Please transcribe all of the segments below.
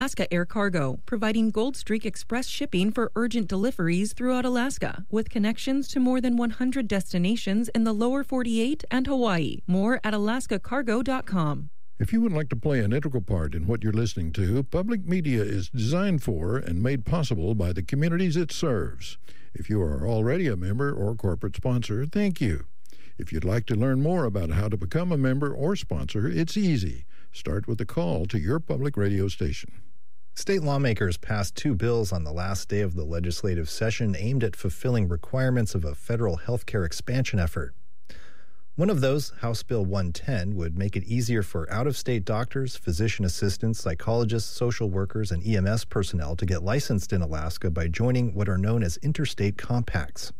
Alaska Air Cargo, providing Gold Streak Express shipping for urgent deliveries throughout Alaska, with connections to more than 100 destinations in the lower 48 and Hawaii. More at alaskacargo.com. If you would like to play an integral part in what you're listening to, public media is designed for and made possible by the communities it serves. If you are already a member or corporate sponsor, thank you. If you'd like to learn more about how to become a member or sponsor, it's easy. Start with a call to your public radio station. State lawmakers passed 2 bills on the last day of the legislative session aimed at fulfilling requirements of a federal health care expansion effort. One of those, House Bill 110, would make it easier for out-of-state doctors, physician assistants, psychologists, social workers, and EMS personnel to get licensed in Alaska by joining what are known as interstate compacts.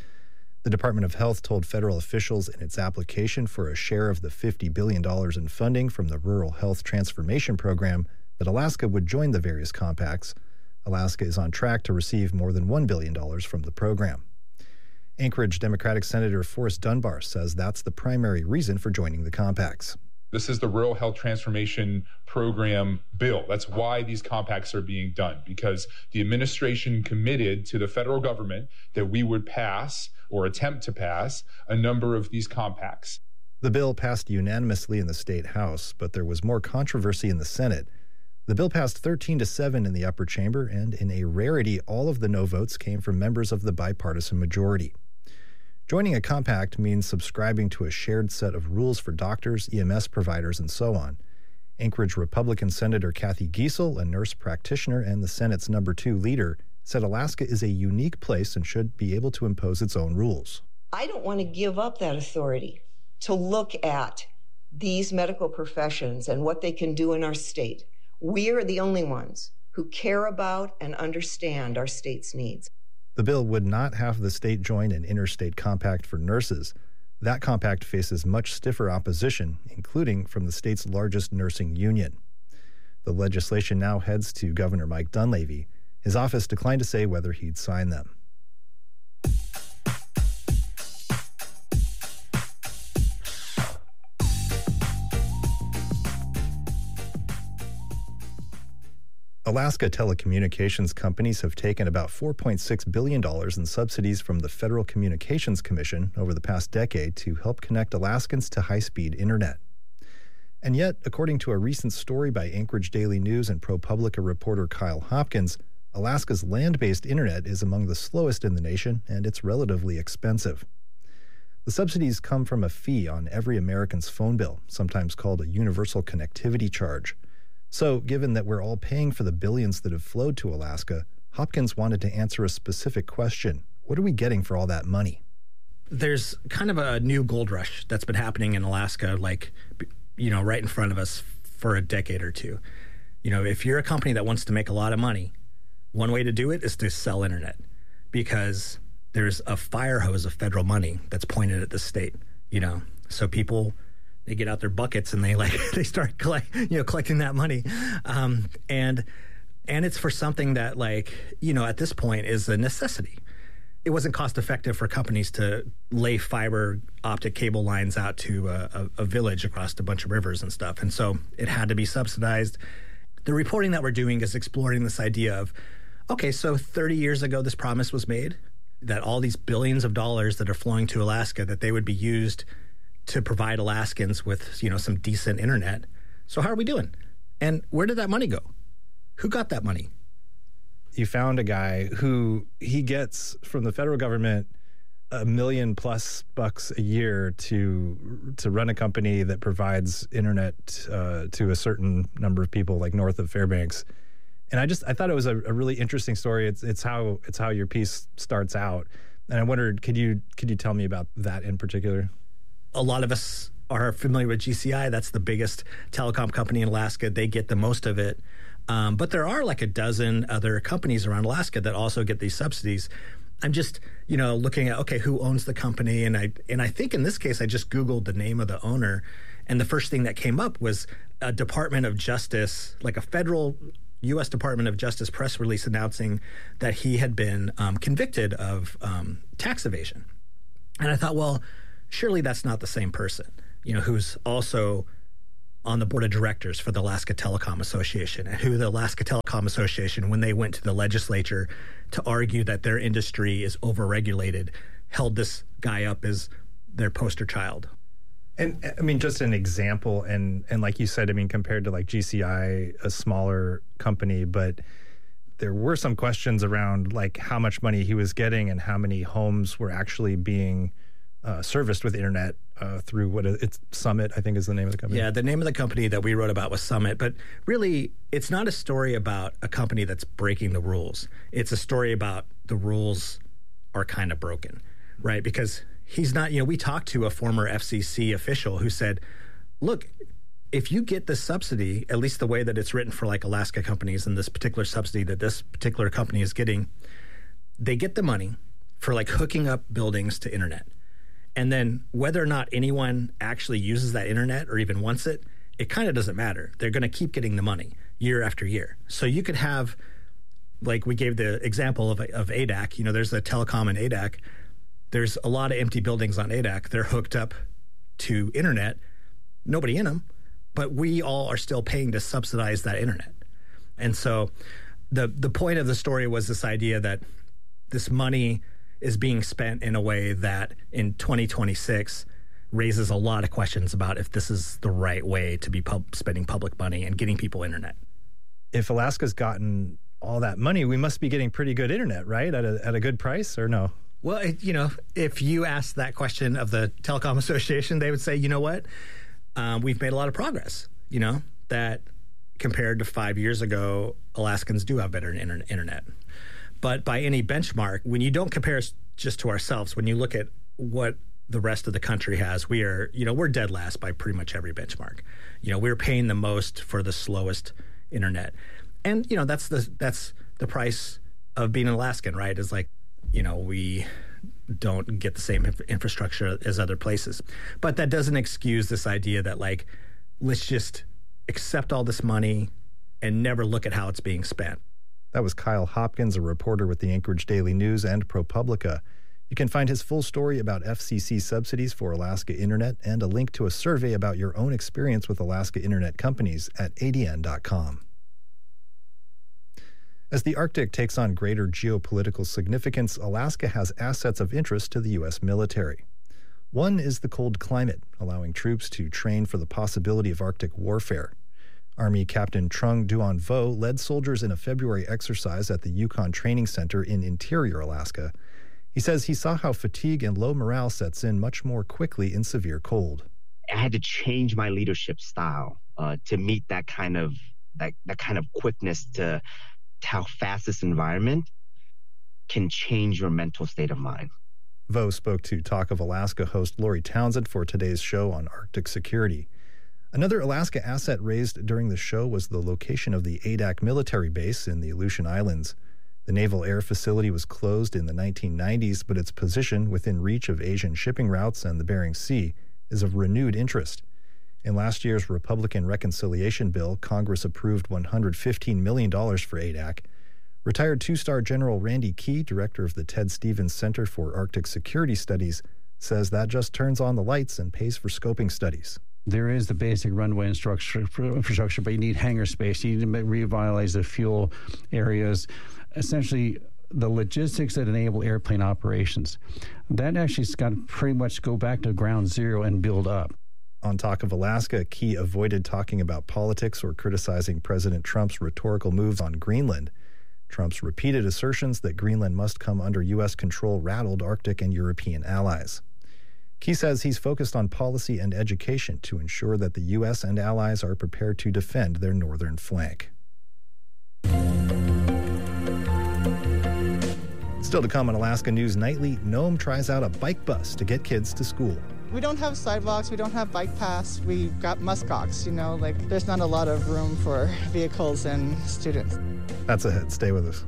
The Department of Health told federal officials in its application for a share of the $50 billion in funding from the Rural Health Transformation Program that Alaska would join the various compacts. Alaska is on track to receive more than $1 billion from the program. Anchorage Democratic Senator Forrest Dunbar says that's the primary reason for joining the compacts. This is the Rural Health Transformation Program bill. That's why these compacts are being done, because the administration committed to the federal government that we would pass or attempt to pass a number of these compacts. The bill passed unanimously in the state house, but there was more controversy in the Senate. The bill passed 13-7 in the upper chamber, and in a rarity, all of the no votes came from members of the bipartisan majority. Joining a compact means subscribing to a shared set of rules for doctors, EMS providers, and so on. Anchorage Republican Senator Kathy Giessel, a nurse practitioner and the Senate's number 2 leader, said Alaska is a unique place and should be able to impose its own rules. I don't want to give up that authority to look at these medical professions and what they can do in our state. We are the only ones who care about and understand our state's needs. The bill would not have the state join an interstate compact for nurses. That compact faces much stiffer opposition, including from the state's largest nursing union. The legislation now heads to Governor Mike Dunleavy. His office declined to say whether he'd sign them. Alaska telecommunications companies have taken about $4.6 billion in subsidies from the Federal Communications Commission over the past decade to help connect Alaskans to high-speed internet. And yet, according to a recent story by Anchorage Daily News and ProPublica reporter Kyle Hopkins, Alaska's land-based internet is among the slowest in the nation, and it's relatively expensive. The subsidies come from a fee on every American's phone bill, sometimes called a universal connectivity charge. So, given that we're all paying for the billions that have flowed to Alaska, Hopkins wanted to answer a specific question. What are we getting for all that money? There's kind of a new gold rush that's been happening in Alaska, right in front of us for a decade or two. If you're a company that wants to make a lot of money, one way to do it is to sell internet, because there's a fire hose of federal money that's pointed at the state, So people, they get out their buckets and they start collecting that money. And it's for something that at this point is a necessity. It wasn't cost effective for companies to lay fiber optic cable lines out to a village across a bunch of rivers and stuff. And so it had to be subsidized. The reporting that we're doing is exploring this idea of, okay, so 30 years ago, this promise was made that all these billions of dollars that are flowing to Alaska, that they would be used to provide Alaskans with, some decent internet. So how are we doing? And where did that money go? Who got that money? You found a guy who he gets from the federal government $1 million+ bucks a year to run a company that provides internet to a certain number of people, like north of Fairbanks. And I thought it was a really interesting story. It's how your piece starts out. And I wondered, could you tell me about that in particular? A lot of us are familiar with GCI. That's the biggest telecom company in Alaska. They get the most of it. But there are like a dozen other companies around Alaska that also get these subsidies. I'm just, looking at, okay, who owns the company? And I think in this case, I just Googled the name of the owner. And the first thing that came up was a Department of Justice, like a federal U.S. Department of Justice press release announcing that he had been convicted of tax evasion. And I thought, well, surely that's not the same person, who's also on the board of directors for the Alaska Telecom Association, and who the Alaska Telecom Association, when they went to the legislature to argue that their industry is overregulated, held this guy up as their poster child. And I mean, just an example, and like you said, I mean, compared to like GCI, a smaller company, but there were some questions around like how much money he was getting and how many homes were actually being serviced with internet through it's Summit, I think is the name of the company. Yeah, the name of the company that we wrote about was Summit. But really, it's not a story about a company that's breaking the rules. It's a story about the rules are kind of broken, right? Because he's not, we talked to a former FCC official who said, look, if you get this subsidy, at least the way that it's written for like Alaska companies and this particular subsidy that this particular company is getting, they get the money for like hooking up buildings to internet. And then whether or not anyone actually uses that internet or even wants it, it kind of doesn't matter. They're going to keep getting the money year after year. So you could have, like we gave the example of ADAC, there's a telecom in ADAC. There's a lot of empty buildings on ADAC. They're hooked up to internet, nobody in them, but we all are still paying to subsidize that internet. And so the point of the story was this idea that this money is being spent in a way that in 2026 raises a lot of questions about if this is the right way to be spending public money and getting people internet. If Alaska's gotten all that money, we must be getting pretty good internet, right? At a good price, or no? Well, if you asked that question of the Telecom Association, they would say, you know what? We've made a lot of progress, that compared to 5 years ago, Alaskans do have better internet. But by any benchmark, when you don't compare us just to ourselves, when you look at what the rest of the country has, we're dead last by pretty much every benchmark. We're paying the most for the slowest internet. And, that's the price of being an Alaskan, right? Is like, we don't get the same infrastructure as other places. But that doesn't excuse this idea that, like, let's just accept all this money and never look at how it's being spent. That was Kyle Hopkins, a reporter with the Anchorage Daily News and ProPublica. You can find his full story about FCC subsidies for Alaska Internet and a link to a survey about your own experience with Alaska Internet companies at adn.com. As the Arctic takes on greater geopolitical significance, Alaska has assets of interest to the U.S. military. One is the cold climate, allowing troops to train for the possibility of Arctic warfare. Army Captain Trung Duan Vo led soldiers in a February exercise at the Yukon Training Center in interior Alaska. He says he saw how fatigue and low morale sets in much more quickly in severe cold. I had to change my leadership style to meet that kind of quickness to how fast this environment can change your mental state of mind. Vo spoke to Talk of Alaska host Lori Townsend for today's show on Arctic security. Another Alaska asset raised during the show was the location of the ADAC military base in the Aleutian Islands. The Naval Air Facility was closed in the 1990s, but its position within reach of Asian shipping routes and the Bering Sea is of renewed interest. In last year's Republican reconciliation bill, Congress approved $115 million for ADAC. Retired two-star General Randy Key, director of the Ted Stevens Center for Arctic Security Studies, says that just turns on the lights and pays for scoping studies. There is the basic runway infrastructure, but you need hangar space. You need to revitalize the fuel areas. Essentially, the logistics that enable airplane operations. That actually's got to pretty much go back to ground zero and build up. On Talk of Alaska, Key avoided talking about politics or criticizing President Trump's rhetorical moves on Greenland. Trump's repeated assertions that Greenland must come under U.S. control rattled Arctic and European allies. Key says he's focused on policy and education to ensure that the U.S. and allies are prepared to defend their northern flank. Still to come on Alaska News Nightly, Nome tries out a bike bus to get kids to school. We don't have sidewalks, we don't have bike paths, we've got muskox, there's not a lot of room for vehicles and students. That's ahead. Stay with us.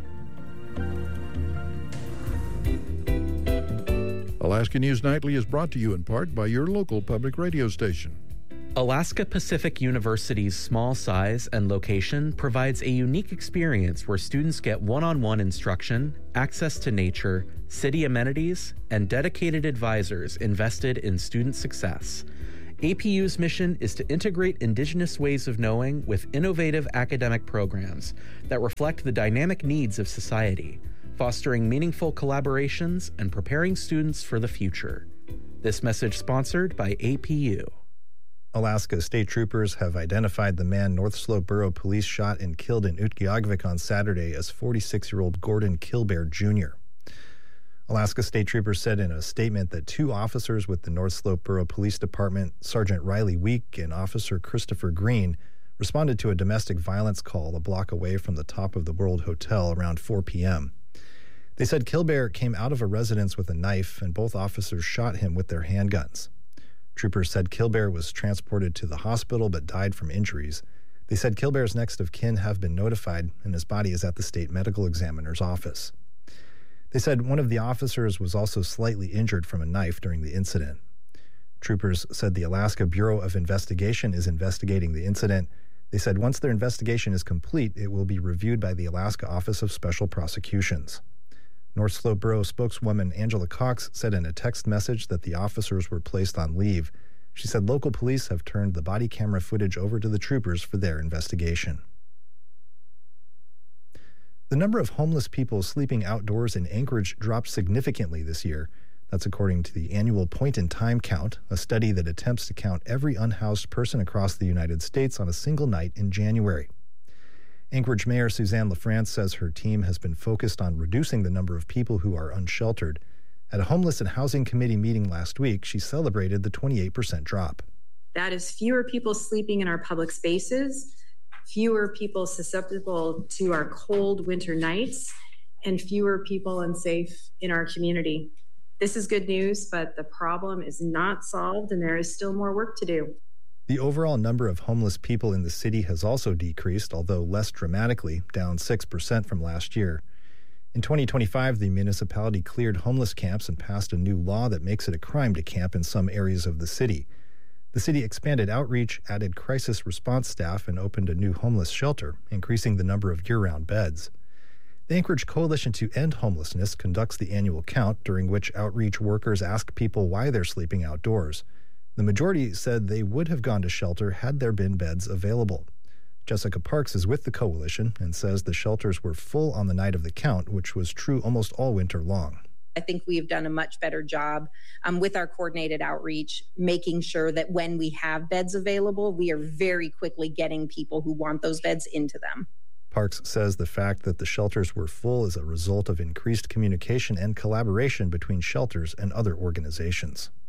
Alaska News Nightly is brought to you in part by your local public radio station. Alaska Pacific University's small size and location provides a unique experience where students get one-on-one instruction, access to nature, city amenities, and dedicated advisors invested in student success. APU's mission is to integrate Indigenous ways of knowing with innovative academic programs that reflect the dynamic needs of society, fostering meaningful collaborations and preparing students for the future. This message sponsored by APU. Alaska state troopers have identified the man North Slope Borough Police shot and killed in Utqiagvik on Saturday as 46-year-old Gordon Kilbear Jr. Alaska state troopers said in a statement that 2 officers with the North Slope Borough Police Department, Sergeant Riley Week and Officer Christopher Green, responded to a domestic violence call a block away from the Top of the World Hotel around 4 p.m. They said Kilbear came out of a residence with a knife and both officers shot him with their handguns. Troopers said Kilbear was transported to the hospital but died from injuries. They said Kilbear's next of kin have been notified and his body is at the state medical examiner's office. They said one of the officers was also slightly injured from a knife during the incident. Troopers said the Alaska Bureau of Investigation is investigating the incident. They said once their investigation is complete, it will be reviewed by the Alaska Office of Special Prosecutions. North Slope Borough spokeswoman Angela Cox said in a text message that the officers were placed on leave. She said local police have turned the body camera footage over to the troopers for their investigation. The number of homeless people sleeping outdoors in Anchorage dropped significantly this year. That's according to the annual point-in-time count, a study that attempts to count every unhoused person across the United States on a single night in January. Anchorage Mayor Suzanne LaFrance says her team has been focused on reducing the number of people who are unsheltered. At a Homeless and Housing Committee meeting last week, she celebrated the 28% drop. That is fewer people sleeping in our public spaces, fewer people susceptible to our cold winter nights, and fewer people unsafe in our community. This is good news, but the problem is not solved and there is still more work to do. The overall number of homeless people in the city has also decreased, although less dramatically, down 6% from last year. In 2025, the municipality cleared homeless camps and passed a new law that makes it a crime to camp in some areas of the city. The city expanded outreach, added crisis response staff, and opened a new homeless shelter, increasing the number of year-round beds. The Anchorage Coalition to End Homelessness conducts the annual count, during which outreach workers ask people why they're sleeping outdoors. The majority said they would have gone to shelter had there been beds available. Jessica Parks is with the coalition and says the shelters were full on the night of the count, which was true almost all winter long. I think we've done a much better job with our coordinated outreach, making sure that when we have beds available, we are very quickly getting people who want those beds into them. Parks says the fact that the shelters were full is a result of increased communication and collaboration between shelters and other organizations.